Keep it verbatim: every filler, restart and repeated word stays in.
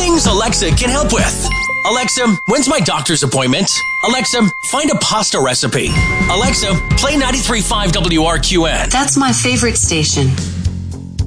Things Alexa can help with. Alexa, when's my doctor's appointment? Alexa, find a pasta recipe. Alexa, play ninety-three point five W R Q N. That's my favorite station.